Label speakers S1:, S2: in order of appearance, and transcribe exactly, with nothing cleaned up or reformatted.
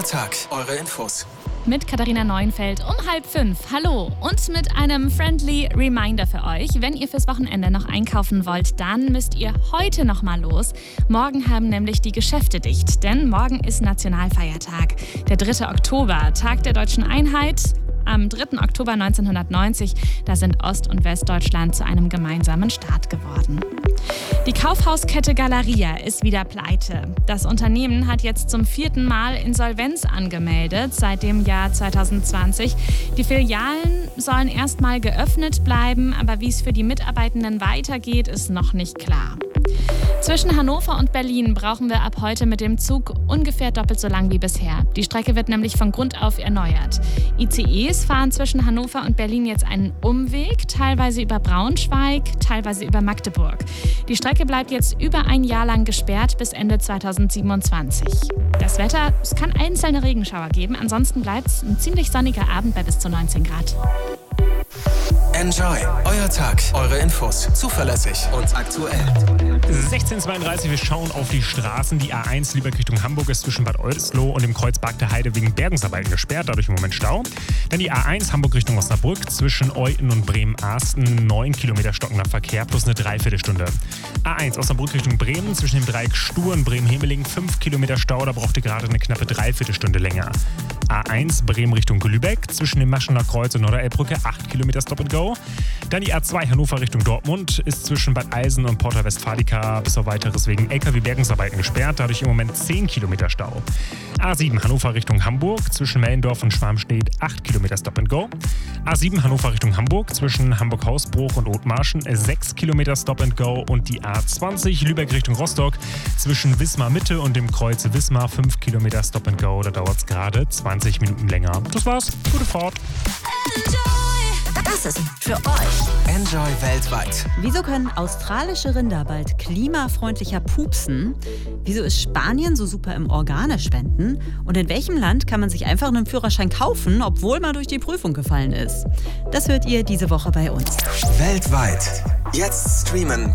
S1: Tag, eure Infos.
S2: Mit Katharina Neuenfeld um halb fünf. Hallo und mit einem friendly Reminder für euch. Wenn ihr fürs Wochenende noch einkaufen wollt, dann müsst ihr heute noch mal los. Morgen haben nämlich die Geschäfte dicht, denn morgen ist Nationalfeiertag. Der dritte Oktober, Tag der Deutschen Einheit. Am dritten Oktober neunzehnhundertneunzig, da sind Ost- und Westdeutschland zu einem gemeinsamen Staat geworden. Die Kaufhauskette Galeria ist wieder pleite. Das Unternehmen hat jetzt zum vierten Mal Insolvenz angemeldet seit dem Jahr zweitausendzwanzig. Die Filialen sollen erstmal geöffnet bleiben, aber wie es für die Mitarbeitenden weitergeht, ist noch nicht klar. Zwischen Hannover und Berlin brauchen wir ab heute mit dem Zug ungefähr doppelt so lang wie bisher. Die Strecke wird nämlich von Grund auf erneuert. I C Es fahren zwischen Hannover und Berlin jetzt einen Umweg, teilweise über Braunschweig, teilweise über Magdeburg. Die Strecke bleibt jetzt über ein Jahr lang gesperrt bis Ende zweitausendsiebenundzwanzig. Das Wetter, es kann einzelne Regenschauer geben, ansonsten bleibt es ein ziemlich sonniger Abend bei bis zu neunzehn Grad.
S1: Enjoy, euer Tag, eure Infos, zuverlässig und aktuell.
S3: sechzehn Uhr zweiunddreißig, wir schauen auf die Straßen. Die A eins Lübeck Richtung Hamburg ist zwischen Bad Oldesloe und dem Kreuz Bagde-Heide wegen Bergungsarbeiten gesperrt, dadurch im Moment Stau. Dann die A eins Hamburg Richtung Osnabrück zwischen Euten und Bremen-Arsten, neun Kilometer stockender Verkehr plus eine Dreiviertelstunde. A eins Osnabrück Richtung Bremen zwischen dem Dreieck Stur und Bremen-Hemeling, fünf Kilometer Stau, da brauchte gerade eine knappe Dreiviertelstunde länger. A eins Bremen Richtung Lübeck zwischen dem Maschener Kreuz und Norderelbbrücke, acht Kilometer Stop and Go. Dann die A zwei Hannover Richtung Dortmund ist zwischen Bad Eisen und Porta Westfalica bis auf weiteres wegen L K W-Bergungsarbeiten gesperrt, dadurch im Moment zehn Kilometer Stau. A sieben Hannover Richtung Hamburg zwischen Mellendorf und Schwarmstedt, acht Kilometer Stop and Go. A sieben Hannover Richtung Hamburg zwischen Hamburg-Hausbruch und Othmarschen, sechs Kilometer Stop and Go. Und die A zwanzig Lübeck Richtung Rostock zwischen Wismar Mitte und dem Kreuz Wismar, fünf Kilometer Stop and Go. Da dauert es gerade zwanzig Minuten länger. Das war's, gute Fahrt.
S4: Das ist für euch.
S1: Enjoy weltweit.
S4: Wieso können australische Rinder bald klimafreundlicher pupsen? Wieso ist Spanien so super im Organespenden? Und in welchem Land kann man sich einfach einen Führerschein kaufen, obwohl man durch die Prüfung gefallen ist? Das hört ihr diese Woche bei uns.
S1: Weltweit. Jetzt streamen